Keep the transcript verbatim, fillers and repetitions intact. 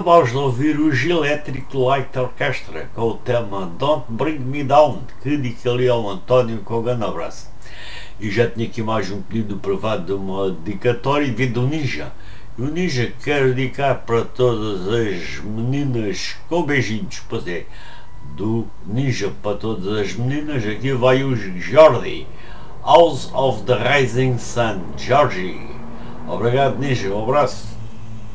Acabámos de ouvir o Electric Light Orchestra com o tema Don't Bring Me Down, que dedica ali ao António, com um grande abraço. E já tinha aqui mais um pedido privado de uma dedicatória e vindo do Ninja. E o Ninja quer dedicar para todas as meninas com beijinhos, pois é, do Ninja para todas as meninas. Aqui vai o Jordi, House of the Rising Sun, Georgie. Obrigado, Ninja, um abraço.